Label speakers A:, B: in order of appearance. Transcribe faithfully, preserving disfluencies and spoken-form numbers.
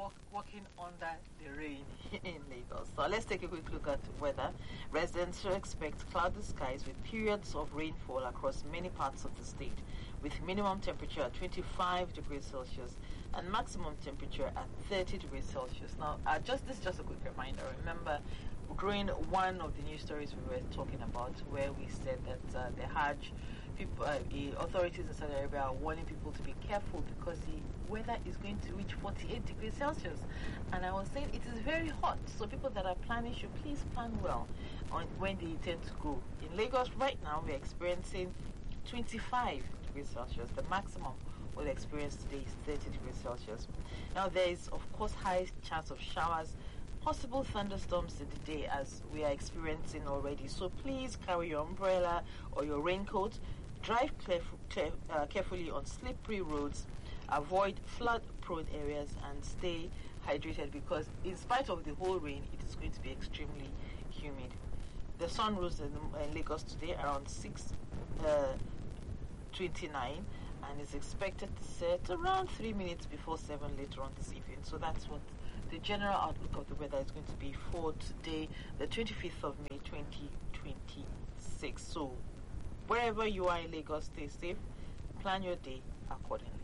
A: walk, walking under the rain in Lagos. So let's take a quick look at weather. Residents should expect cloudy skies with periods of rainfall across many parts of the state, with minimum temperature at twenty-five degrees Celsius and maximum temperature at thirty degrees Celsius. Now, uh, just this is just a quick reminder. Remember, during one of the news stories we were talking about, where we said that uh, the Hajj people, uh, the authorities in Saudi Arabia are warning people to be careful because the weather is going to reach forty-eight degrees Celsius. And I was saying it is very hot, so people that are planning should please plan well on when they intend to go. In Lagos right now, we're experiencing twenty-five degrees Celsius. The maximum we'll experience today is thirty degrees Celsius. Now, there is, of course, high chance of showers, possible thunderstorms in the day as we are experiencing already. So please carry your umbrella or your raincoat. Drive caref caref uh, carefully on slippery roads. Avoid flood-prone areas and stay hydrated because in spite of the whole rain, it is going to be extremely humid. The sun rose in, in Lagos today around six twenty-nine and is expected to set around three minutes before seven later on this evening. So that's what the general outlook of the weather is going to be for today, the twenty-fifth of May twenty twenty-six. So wherever you are in Lagos, stay safe, plan your day accordingly.